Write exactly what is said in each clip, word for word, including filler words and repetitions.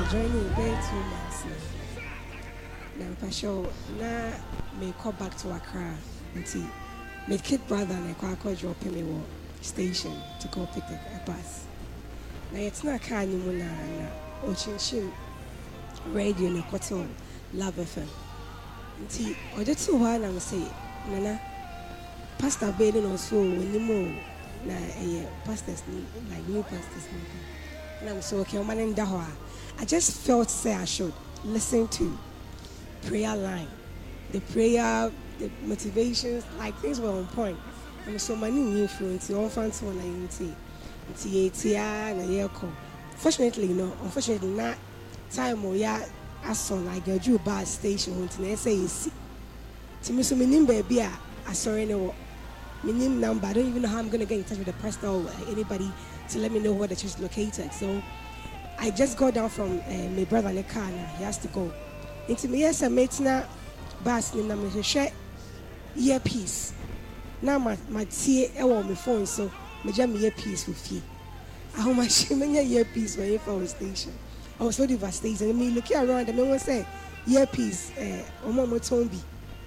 joining very two months now. Now, for sure, now may call back to Accra until my kid brother and I call drop me wa station to go pick the bus. Now it's not car anymore na na Ochinchin radio na koto Love F M. Until or the two one I'm say Nana Pastor Baden also anymore na eh pastors like new pastors and I'm so okay man in Dahwa. I just felt say I should listen to prayer line, the prayer, the motivations, like things were on point. And so many new influence, all fans on I N T, T A T I and a year call. Fortunately, no, unfortunately, not time or ya as son like a Jew bar station went in S A C. To me, so many baby, I saw any minimum number. I don't even know how I'm going to get in touch with the pastor or anybody to let me know where the church is located. So I just got down from uh, my brother in the car now. He has to go. Into me, yes, I made na bus in the share earpiece. Now my my tea on my phone, so my jam earpiece with you. How much many earpiece when you found station? I was so devastated. I mean, looking around, I mean, say earpiece, eh, Omo Motombi.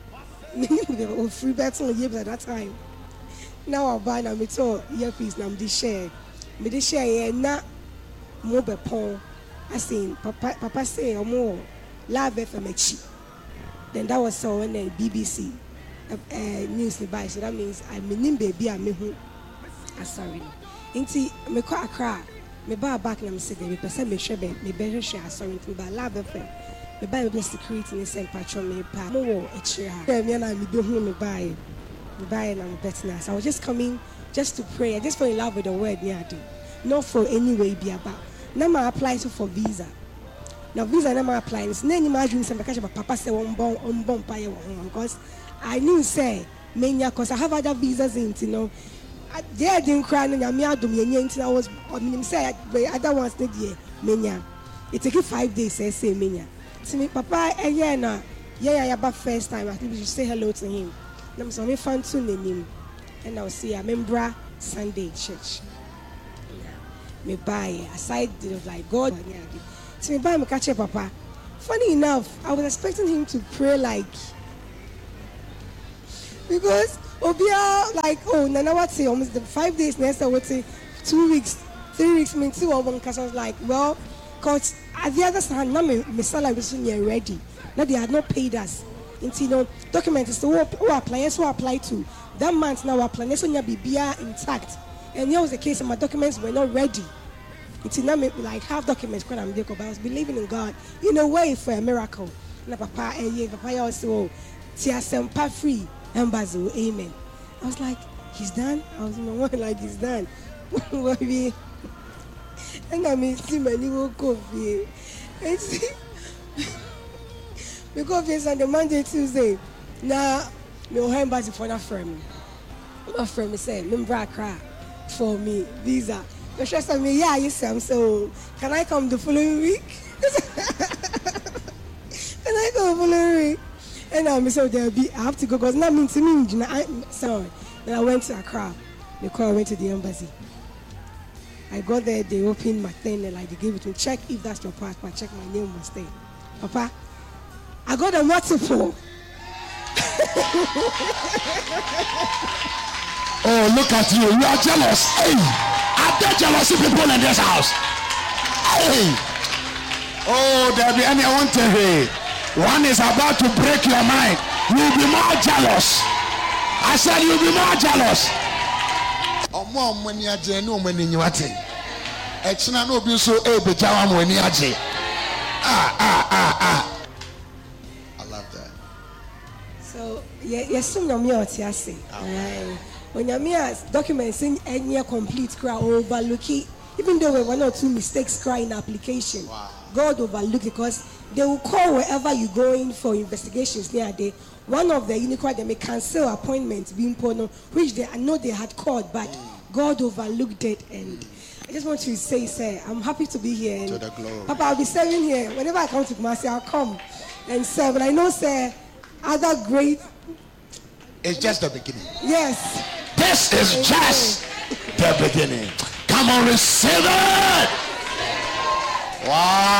Me free bets on earpiece at that time. Now I buy now me to earpiece. Now I'm the share. Me the share na mobile phone. I seen Papa Papa say or more. Love F M. Then that was so when the B B C uh, uh, news by. So that means I'm in baby. I'm who. I'm sorry. Inti me kwa Accra. Me ba back na me say me person me share me better share. Sorry to me ba Love F M. Me buy me security in Saint Patron me pa. Mo wo e chire ha. Me na me do hu me buy. Me buy na me better na. So I was just coming just to pray. I just fell in love with the word yeah do. Not for any way be about. Now I apply to for visa. Now visa never applying. It's not any margin. Some because Papa say one bomb, one bomb pay one because I knew say mania because I have other visas in you know. They didn't cry and I mean I do me I was I mean say the other ones did yeah mania. It took five days say say mania. To me Papa eh yeah na yeah yeah about first time I think we should say hello to him. I'm so me fan to name and I'll see a member Sunday church. Me buy aside of like God. So me buy me catch Papa. Funny enough, I was expecting him to pray like because Obia like oh Nana what say almost the five days next I would say two weeks, three weeks mean two or one because I was like well because at the other side now me me salary was ready. Now they had not paid us. Until you know documents so who apply so apply to that month now apply so nya bibia intact. And here was the case, and my documents were not ready. It's not like half documents when I'm there, but I was believing in God in a way for a miracle. And Papa, eh, yeah, Papa also, Tia Sempa free, Ambazo, amen. I was like, he's done. I was in my one like he's done. And I mean, see my new coffee. Because on the Monday, Tuesday, now, no embassy for that friend. My friend said, "Remember, cry." For me, visa. The stress of me, yeah, yes, I'm so. Can I come the following week? Can I come the following week? And I'm so there be. I have to go because not mean to me. You know, I, sorry. Then I went to Accra. The call I went to the embassy. I got there. They opened my thing and like they gave it to me. Check if that's your passport. Check my name must stay. Papa, I got a multiple. Oh, look at you. You are jealous. Hey, are there jealousy people in this house? Hey. Oh, there'll be anyone to hear. One is about to break your mind. You'll be more jealous. I said you'll be more jealous. Omo money aje no money nyiwate. E china no bi so e be jawa money aje. Ah ah ah ah. I love that. So, yes, some of me are say. When your documents in any complete cry overlooking, even though there were one or two mistakes cry in application, wow. God overlooked because they will call wherever you're going for investigations near day. One of the unicorn they may cancel appointments being put on, which they I know they had called, but mm. God overlooked it. And I just want to say, sir, I'm happy to be here. And to the glory. Papa, I'll be serving here. Whenever I come to Kumasi, I'll come and serve. And I know, sir, other great. It's just the beginning. Yes. This is Amen. Just the beginning. Come on, receive it. Wow.